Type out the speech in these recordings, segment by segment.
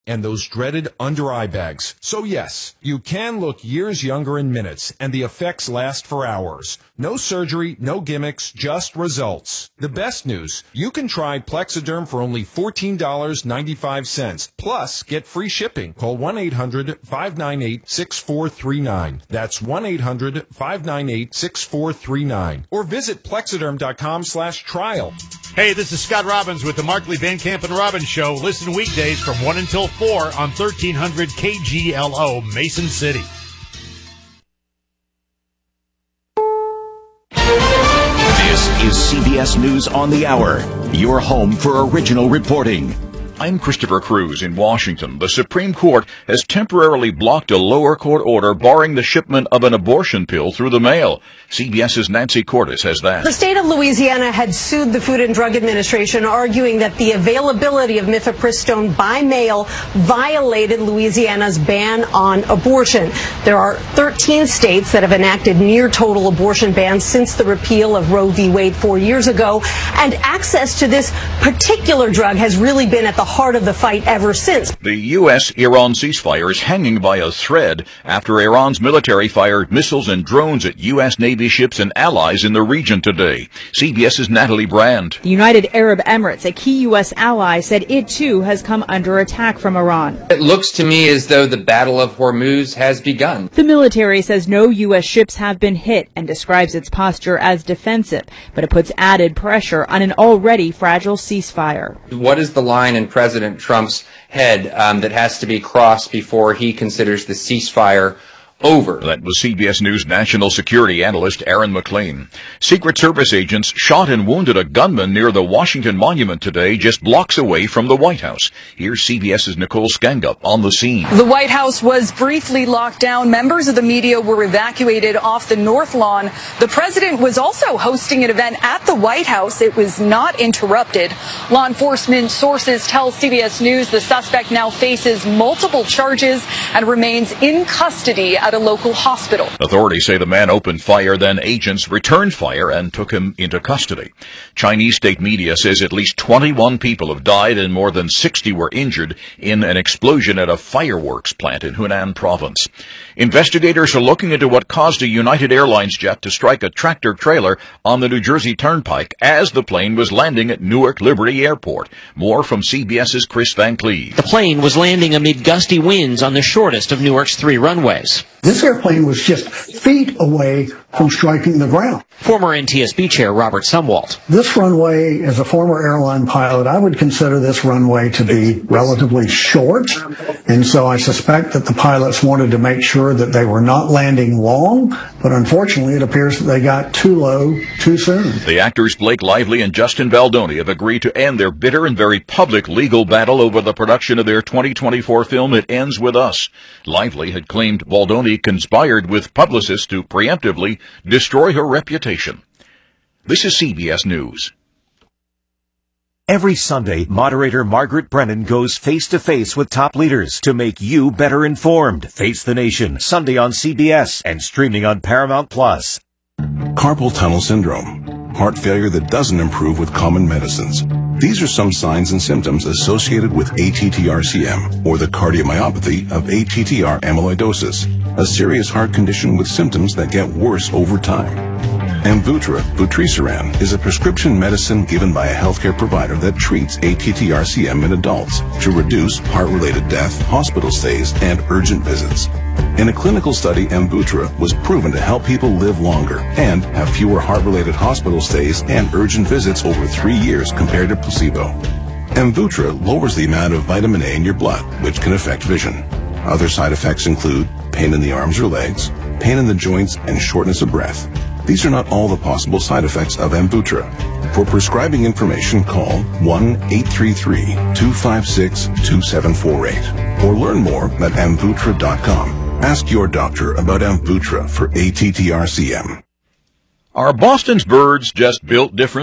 and those dreaded under-eye bags. So yes, you can look years younger in minutes, and the effects last for hours. No surgery, no gimmicks, just results. The best news, you can try Plexiderm for only $14.95. Plus, get free shipping. Call 1-800-598-6439. That's 1-800-598-6439. Or visit Plexiderm.com/trial. Hey, this is Scott Robbins with the Markley, Van Camp, and Robbins Show. Listen weekdays from 1 until 4 on 1300 KGLO, Mason City. This is CBS News on the Hour, your home for original reporting. I'm Christopher Cruz in Washington. The Supreme Court has temporarily blocked a lower court order barring the shipment of an abortion pill through the mail. CBS's Nancy Cordes has that. The state of Louisiana had sued the Food and Drug Administration, arguing that the availability of mifepristone by mail violated Louisiana's ban on abortion. There are 13 states that have enacted near total abortion bans since the repeal of Roe v. Wade 4 years ago, and access to this particular drug has really been at the heart of the fight ever since. The U.S.-Iran ceasefire is hanging by a thread after Iran's military fired missiles and drones at U.S. Navy ships and allies in the region today. CBS's Natalie Brand. The United Arab Emirates, a key U.S. ally, said it too has come under attack from Iran. It looks to me as though the Battle of Hormuz has begun. The military says no U.S. ships have been hit and describes its posture as defensive, but it puts added pressure on an already fragile ceasefire. What is the line in President Trump's head that has to be crossed before he considers the ceasefire over? That was CBS News national security analyst Aaron McLean. Secret Service agents shot and wounded a gunman near the Washington Monument today, just blocks away from the White House. Here's CBS's Nicole Scangup on the scene. The White House was briefly locked down. Members of the media were evacuated off the North Lawn. The president was also hosting an event at the White House. It was not interrupted. Law enforcement sources tell CBS News the suspect now faces multiple charges and remains in custody at a local hospital. Authorities say the man opened fire, then agents returned fire and took him into custody. Chinese state media says at least 21 people have died and more than 60 were injured in an explosion at a fireworks plant in Hunan province. Investigators are looking into what caused a United Airlines jet to strike a tractor-trailer on the New Jersey Turnpike as the plane was landing at Newark Liberty Airport. More from CBS's Chris Van Cleve. The plane was landing amid gusty winds on the shortest of Newark's 3 runways. This airplane was just feet away from striking the ground. Former NTSB chair Robert Sumwalt. This runway, as a former airline pilot, I would consider this runway to be relatively short. And so I suspect that the pilots wanted to make sure that they were not landing long. But unfortunately, it appears that they got too low too soon. The actors Blake Lively and Justin Baldoni have agreed to end their bitter and very public legal battle over the production of their 2024 film, It Ends With Us. Lively had claimed Baldoni conspired with publicists to preemptively destroy her reputation. This is CBS News. Every Sunday, moderator Margaret Brennan goes face-to-face with top leaders to make you better informed. Face the Nation, Sunday on CBS and streaming on Paramount+. Carpal tunnel syndrome, heart failure that doesn't improve with common medicines. These are some signs and symptoms associated with ATTR-CM, or the cardiomyopathy of ATTR amyloidosis, a serious heart condition with symptoms that get worse over time. Amvuttra, vutrisiran, is a prescription medicine given by a healthcare provider that treats ATTR-CM in adults to reduce heart-related death, hospital stays, and urgent visits. In a clinical study, Amvuttra was proven to help people live longer and have fewer heart-related hospital stays and urgent visits over 3 years compared to placebo. Amvuttra lowers the amount of vitamin A in your blood, which can affect vision. Other side effects include pain in the arms or legs, pain in the joints, and shortness of breath. These are not all the possible side effects of Amvuttra. For prescribing information, call 1-833-256-2748 or learn more at Amvuttra.com. Ask your doctor about Amvuttra for ATTR-CM. Are Boston's birds just built different?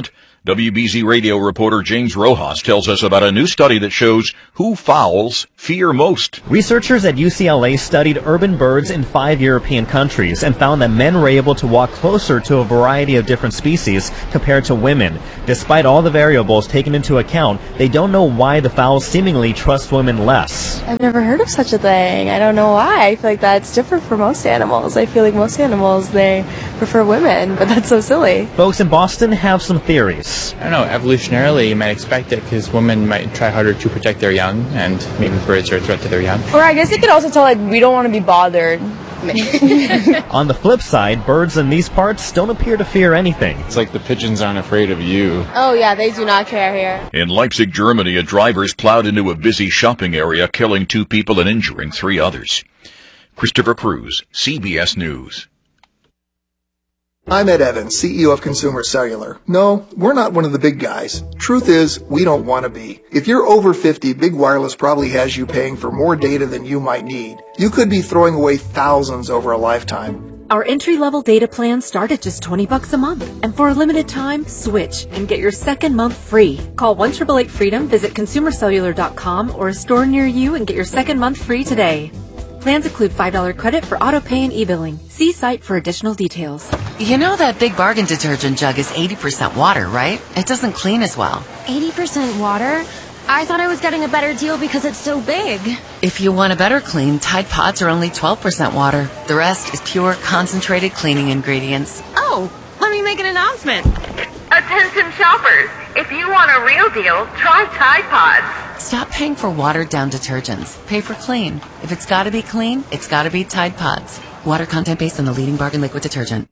WBZ radio reporter James Rojas tells us about a new study that shows who fowls fear most. Researchers at UCLA studied urban birds in 5 European countries and found that men were able to walk closer to a variety of different species compared to women. Despite all the variables taken into account, they don't know why the fowls seemingly trust women less. I've never heard of such a thing. I don't know why. I feel like that's different for most animals. I feel like most animals, they prefer women, but that's so silly. Folks in Boston have some theories. I don't know, evolutionarily you might expect it because women might try harder to protect their young, and maybe birds are a threat to their young. Or I guess they could also tell like we don't want to be bothered. On the flip side, birds in these parts don't appear to fear anything. It's like the pigeons aren't afraid of you. Oh yeah, they do not care here. In Leipzig, Germany, a driver's plowed into a busy shopping area, killing 2 people and injuring 3 others. Christopher Cruz, CBS News. I'm Ed Evans, CEO of Consumer Cellular. No, we're not one of the big guys. Truth is, we don't want to be. If you're over 50, Big Wireless probably has you paying for more data than you might need. You could be throwing away thousands over a lifetime. Our entry-level data plans start at just $20 a month. And for a limited time, switch and get your second month free. Call 1-888-FREEDOM, visit consumercellular.com or a store near you and get your second month free today. Plans include $5 credit for auto pay and e-billing. See site for additional details. You know that Big Bargain detergent jug is 80% water, right? It doesn't clean as well. 80% water? I thought I was getting a better deal because it's so big. If you want a better clean, Tide Pods are only 12% water. The rest is pure, concentrated cleaning ingredients. Oh, let me make an announcement. Attention shoppers, if you want a real deal, try Tide Pods. Stop paying for watered-down detergents. Pay for clean. If it's gotta be clean, it's gotta be Tide Pods. Water content based on the leading bargain liquid detergent.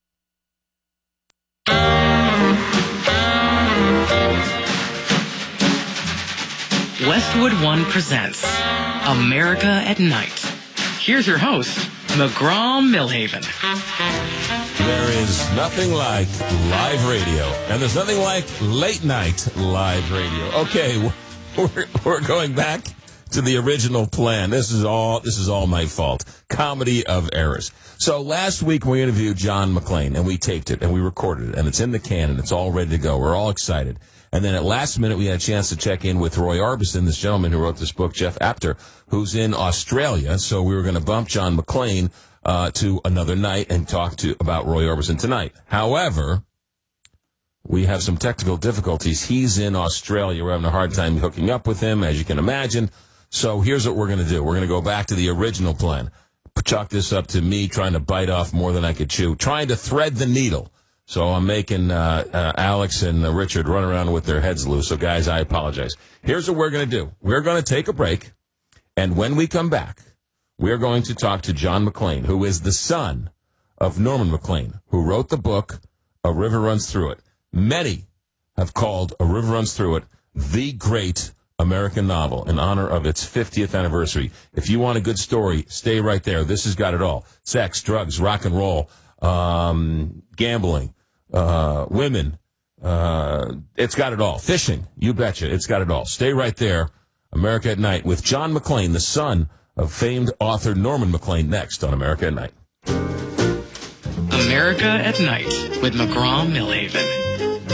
Westwood One presents America at Night. Here's your host, McGraw-Milhaven. There is nothing like live radio, and there's nothing like late night live radio. Okay, we're going back to the original plan. This is all my fault. Comedy of errors. So last week we interviewed John McClane, and we taped it, and we recorded it, and it's in the can, and it's all ready to go. We're all excited. And then at last minute, we had a chance to check in with Roy Orbison, this gentleman who wrote this book, Jeff Apter, who's in Australia. So we were going to bump John McClane to another night and talk about Roy Orbison tonight. However, we have some technical difficulties. He's in Australia. We're having a hard time hooking up with him, as you can imagine. So here's what we're going to do. We're going to go back to the original plan. Chalk this up to me trying to bite off more than I could chew, trying to thread the needle. So I'm making Alex and Richard run around with their heads loose. So, guys, I apologize. Here's what we're going to do. We're going to take a break, and when we come back, we're going to talk to John McClane, who is the son of Norman McClane, who wrote the book, A River Runs Through It. Many have called A River Runs Through It the great American novel in honor of its 50th anniversary. If you want a good story, stay right there. This has got it all. Sex, drugs, rock and roll, gambling. Women, it's got it all. Fishing, you betcha, it's got it all. Stay right there. America at Night with John McClane, the son of famed author Norman McClane, next on America at Night. America at Night with McGraw-Milhaven.